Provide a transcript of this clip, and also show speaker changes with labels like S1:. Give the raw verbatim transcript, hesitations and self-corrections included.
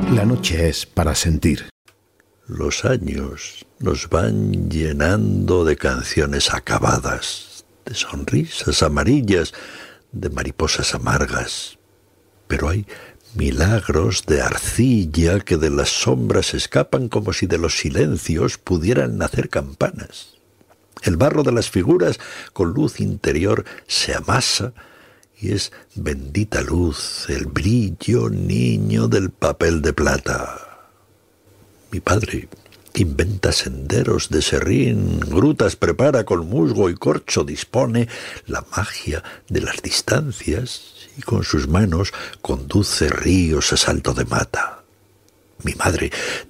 S1: La noche es para sentir.
S2: Los años nos van llenando de canciones acabadas, de sonrisas amarillas, de mariposas amargas. Pero hay milagros de arcilla que de las sombras escapan como si de los silencios pudieran nacer campanas. El barro de las figuras con luz interior se amasa y es bendita luz, el brillo niño del papel de plata. Mi padre inventa senderos de serrín, grutas prepara con musgo y corcho, dispone la magia de las distancias y con sus manos conduce ríos a salto de mata. Mi madre